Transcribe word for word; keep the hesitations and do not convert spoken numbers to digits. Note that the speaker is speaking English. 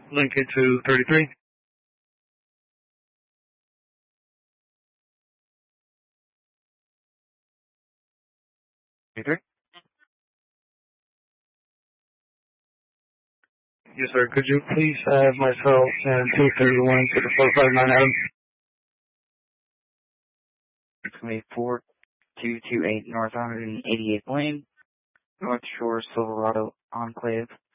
Lincoln to thirty-three. thirty-three? Yes, sir. Could you please have myself and two thirty-one to the four five nine Adam? It's going to be four two two eight North one eighty-eighth Lane, North Shore, Silverado Enclave.